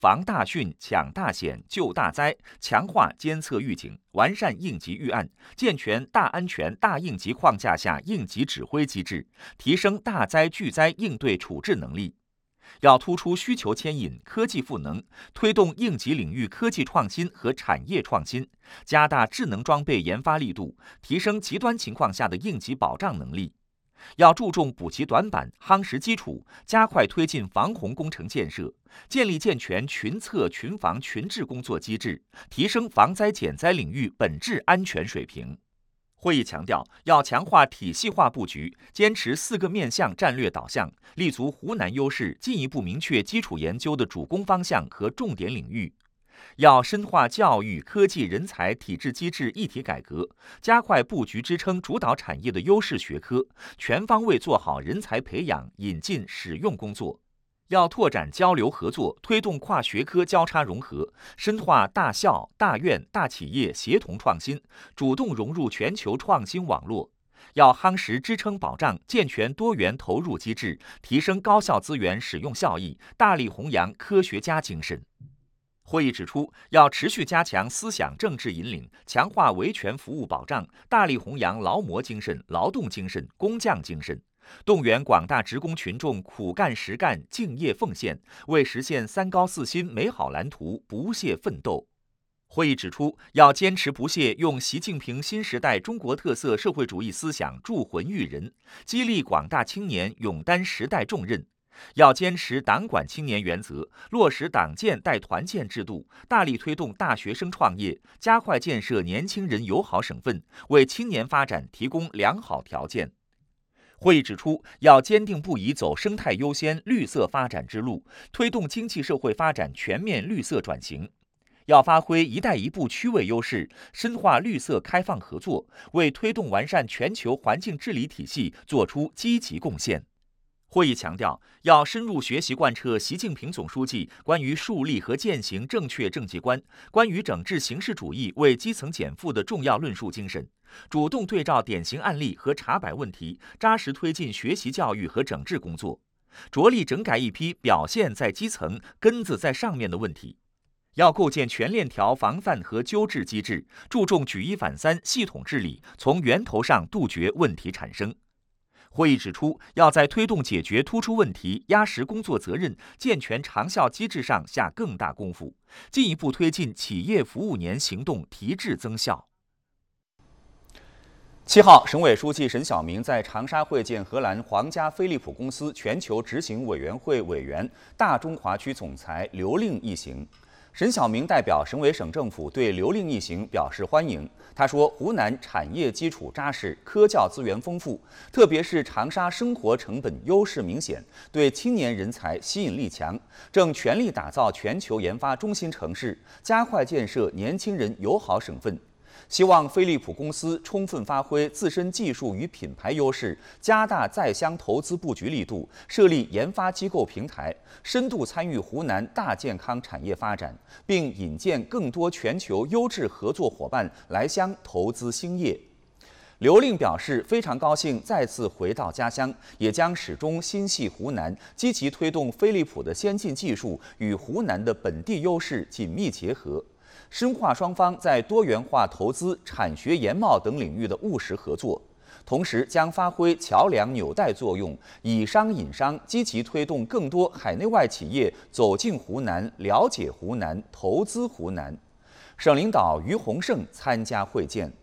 防大汛、抢大险、救大灾，强化监测预警，完善应急预案，健全大安全、大应急框架下应急指挥机制，提升大灾巨灾应对处置能力。要突出需求牵引、科技赋能，推动应急领域科技创新和产业创新，加大智能装备研发力度，提升极端情况下的应急保障能力。要注重补齐短板、夯实基础，加快推进防洪工程建设，建立健全群测、群防、群治工作机制，提升防灾减灾领域本质安全水平。会议强调，要强化体系化布局，坚持4个面向战略导向，立足湖南优势，进一步明确基础研究的主攻方向和重点领域。要深化教育、科技、人才、体制机制一体改革，加快布局支撑主导产业的优势学科，全方位做好人才培养、引进、使用工作。要拓展交流合作，推动跨学科交叉融合，深化大校、大院、大企业协同创新，主动融入全球创新网络。要夯实支撑保障，健全多元投入机制，提升高校资源使用效益，大力弘扬科学家精神。会议指出，要持续加强思想政治引领，强化维权服务保障，大力弘扬劳模精神、劳动精神、工匠精神，动员广大职工群众苦干实干、敬业奉献，为实现3高4新美好蓝图不懈奋斗。会议指出，要坚持不懈用习近平新时代中国特色社会主义思想铸魂育人，激励广大青年勇担时代重任。要坚持党管青年原则，落实党建带团建制度，大力推动大学生创业，加快建设年轻人友好省份，为青年发展提供良好条件。会议指出，要坚定不移走生态优先、绿色发展之路，推动经济社会发展全面绿色转型。要发挥“一带一步”区位优势，深化绿色开放合作，为推动完善全球环境治理体系作出积极贡献。会议强调，要深入学习贯彻习近平总书记关于树立和践行正确政绩观、关于整治形式主义为基层减负的重要论述精神，主动对照典型案例和查摆问题，扎实推进学习教育和整治工作，着力整改一批表现在基层、根子在上面的问题。要构建全链条防范和纠治机制，注重举一反三、系统治理，从源头上杜绝问题产生。会议指出，要在推动解决突出问题、压实工作责任、健全长效机制上下更大功夫，进一步推进企业服务年行动提质增效。7号，省委书记沈晓明在长沙会见荷兰皇家飞利浦公司全球执行委员会委员、大中华区总裁刘令一行。沈晓明代表省委省政府对刘令一行表示欢迎。他说，湖南产业基础扎实，科教资源丰富，特别是长沙生活成本优势明显，对青年人才吸引力强，正全力打造全球研发中心城市，加快建设年轻人友好省份。希望飞利浦公司充分发挥自身技术与品牌优势，加大在乡投资布局力度，设立研发机构平台，深度参与湖南大健康产业发展，并引荐更多全球优质合作伙伴来乡投资兴业。刘令表示，非常高兴再次回到家乡，也将始终心系湖南，积极推动飞利浦的先进技术与湖南的本地优势紧密结合。深化双方在多元化投资、产学研贸等领域的务实合作，同时将发挥桥梁纽带作用，以商引商，积极推动更多海内外企业走进湖南、了解湖南、投资湖南。省领导于洪胜参加会见。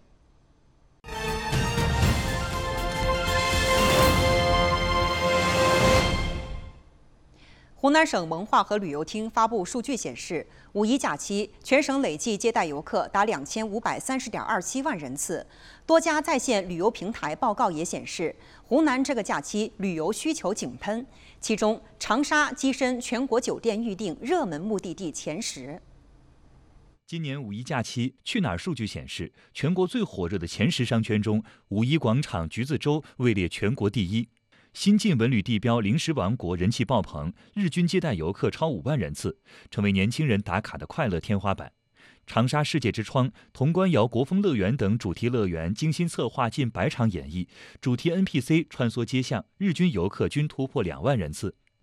湖南省文化和旅游厅发布数据显示，5一假期全省累计接待游客达2530.27万人次。多家在线旅游平台报告也显示，湖南这个假期旅游需求井喷，其中长沙跻身全国酒店预订热门目的地前10。 今年5一假期，去哪儿数据显示，全国最火热的前10商圈中，5一广场橘子洲位列全国第1。新晋文旅地标零食王国人气爆棚，日均接待游客超5万人次，成为年轻人打卡的快乐天花板。长沙世界之窗、潼关窑国风乐园等主题乐园精心策划近100场演绎，主题 NPC 穿梭街巷，日均游客均突破2万人次。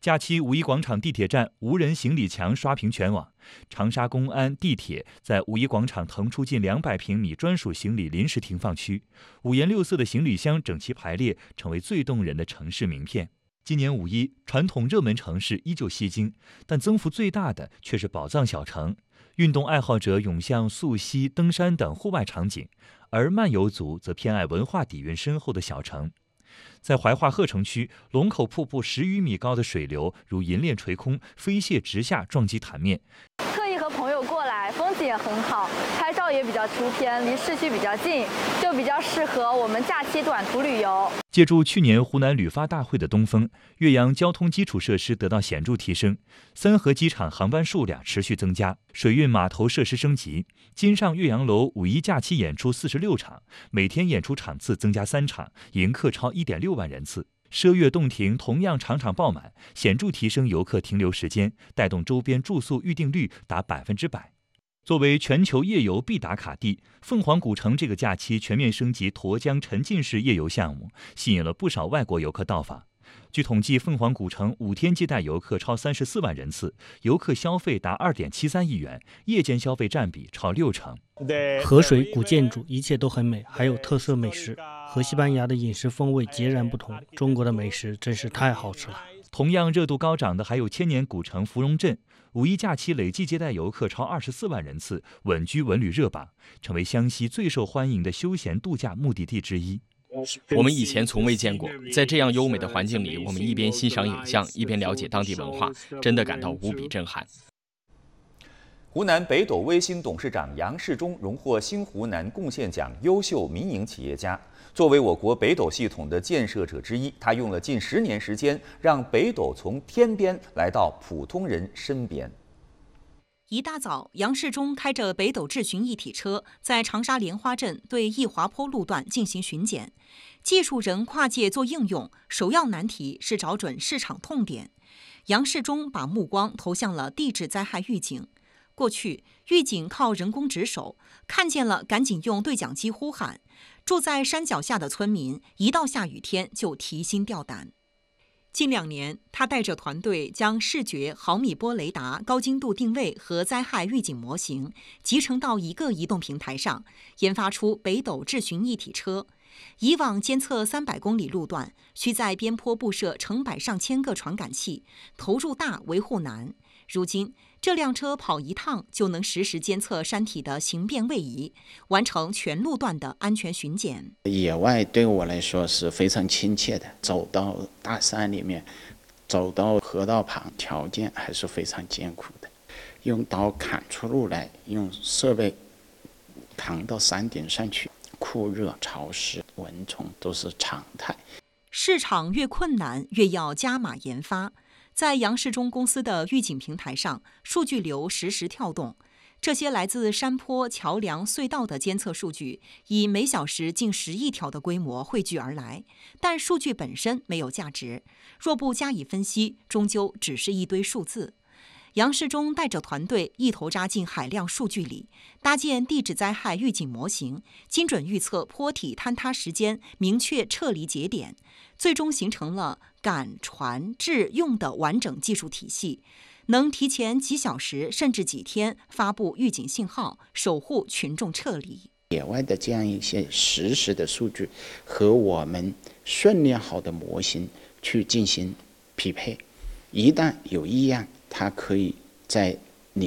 假期五一广场地铁站无人行李墙刷屏全网，长沙公安地铁在五一广场腾出近200平米专属行李临时停放区，五颜六色的行李箱整齐排列，成为最动人的城市名片。今年五一，传统热门城市依旧吸睛，但增幅最大的却是宝藏小城。运动爱好者涌向溯溪、登山等户外场景，而漫游族则偏爱文化底蕴深厚的小城。在怀化鹤城区，龙口瀑布10余米高的水流如银链垂空，飞泻直下，撞击潭面。 特意和朋友过来，风景也很好，拍照也比较出片，离市区比较近，就比较适合我们假期短途旅游。 借助去年湖南旅发大会的东风，岳阳交通基础设施得到显著提升，三河机场航班数量持续增加，水运码头设施升级。金上岳阳楼五一假期演出46场，每天演出场次增加3场，迎客超1.6万人次。奢岳洞庭同样场场爆满，显著提升游客停留时间，带动周边住宿预订率达100%。作为全球夜游必打卡地，凤凰古城这个假期全面升级沱江沉浸式夜游项目，吸引了不少外国游客到访。据统计，凤凰古城5天接待游客超34万人次，游客消费达2.73亿元，夜间消费占比超60%。 河水、古建筑，一切都很美，还有特色美食，和西班牙的饮食风味截然不同。中国的美食真是太好吃了。 同样热度高涨的还有千年古城芙蓉镇，五一假期累计接待游客超24万人次，稳居文旅热榜，成为湘西最受欢迎的休闲度假目的地之一。 我们以前从未见过，在这样优美的环境里，我们一边欣赏影像，一边了解当地文化，真的感到无比震撼。 湖南北斗卫星董事长杨世忠荣获新湖南贡献奖优秀民营企业家。作为我国北斗系统的建设者之一，他用了近10年时间，让北斗从天边来到普通人身边。 一大早，杨世忠开着北斗智巡一体车，在长沙莲花镇对易滑坡路段进行巡检。技术人跨界做应用，首要难题是找准市场痛点。杨世忠把目光投向了地质灾害预警。过去，预警靠人工值守，看见了赶紧用对讲机呼喊。住在山脚下的村民，一到下雨天就提心吊胆。近2年，他带着团队将视觉毫米波雷达高精度定位和灾害预警模型集成到一个移动平台上，研发出北斗智巡一体车。以往监测300公里路段，需在边坡布设成百上千个传感器，投入大，维护难。如今，这辆车跑一趟就能实时监测山体的形变位移，完成全路段的安全巡检。 野外对我来说是非常亲切的，走到大山里面，走到河道旁，条件还是非常艰苦的。用刀砍出路来，用设备扛到山顶上去，酷热、潮湿、蚊虫都是常态。 市场越困难，越要加码研发。在杨世忠公司的预警平台上，数据流实时跳动。这些来自山坡、桥梁、隧道的监测数据，以每小时近10亿条的规模汇聚而来。但数据本身没有价值，若不加以分析，终究只是一堆数字。杨世忠带着团队一头扎进海量数据里，搭建地质灾害预警模型，精准预测坡体坍塌时间，明确撤离节点，最终形成了赶、传、治、用的完整技术体系，能提前几小时甚至几天发布预警信号，守护群众撤离。 野外的这样一些实时的数据和我们训练好的模型去进行匹配，一旦有异样，它可以在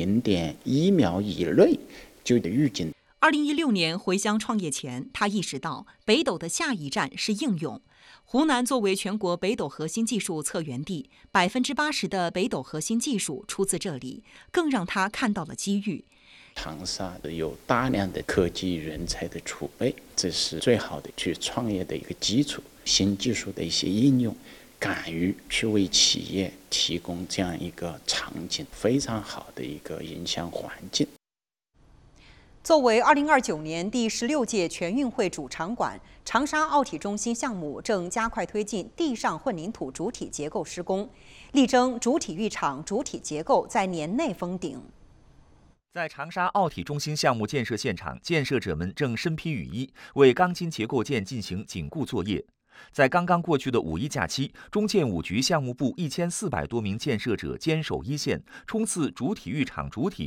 0.1秒以内就预警。 2016年回乡创业前，他意识到北斗的下一站是应用。湖南作为全国北斗核心技术策源地，80%的北斗核心技术出自这里，更让他看到了机遇。 长沙有大量的科技人才的储备，这是最好的去创业的一个基础。新技术的一些应用，敢于去为企业提供这样一个场景，非常好的一个营销环境。 作为2029年第16届全运会主场馆，长沙奥体中心项目正加快推进地上混凝土主体结构施工，力争主体育场主体结构在年内封顶。 在长沙奥体中心项目建设现场，建设者们正身披雨衣，为钢筋结构件进行紧固作业。 在刚刚过去的5·1假期，中建5局项目部1400多名建设者坚守一线，冲刺主体育场主体